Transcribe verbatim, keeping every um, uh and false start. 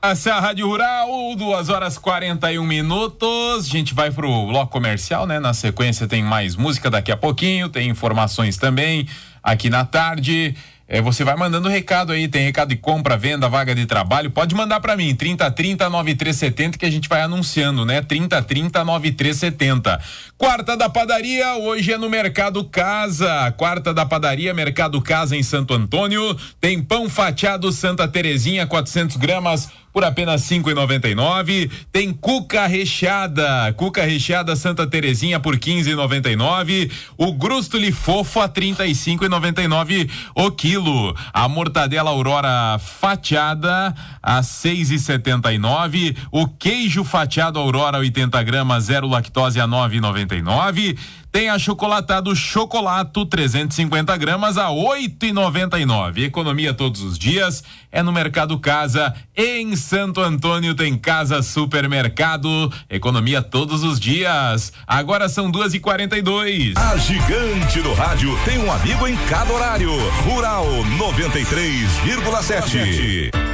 Essa é a Rádio Rural, duas horas e quarenta e um minutos. A gente vai pro bloco comercial, né? Na sequência tem mais música daqui a pouquinho, tem informações também aqui na tarde. É, você vai mandando recado aí, tem recado de compra, venda, vaga de trabalho, pode mandar pra mim, trinta trinta, nove três setenta, que a gente vai anunciando, né? trinta trinta, nove três setenta. Quarta da padaria, hoje é no Mercado Casa, quarta da padaria, Mercado Casa em Santo Antônio, tem pão fatiado Santa Terezinha, quatrocentos gramas, por apenas cinco e noventa e nove. Tem cuca recheada, cuca recheada Santa Terezinha por quinze e noventa e nove. O grustule fofo a trinta e cinco e noventa e nove o quilo. A mortadela Aurora fatiada a seis e setenta e nove. O queijo fatiado Aurora oitenta gramas, zero lactose a nove e noventa e nove. Tem achocolatado Chocolato trezentos e cinquenta gramas a oito e noventa e nove. Economia todos os dias é no Mercado Casa. Em Santo Antônio tem Casa Supermercado. Economia todos os dias. Agora são duas e quarenta e dois. A gigante do rádio tem um amigo em cada horário. Rural noventa e três vírgula sete.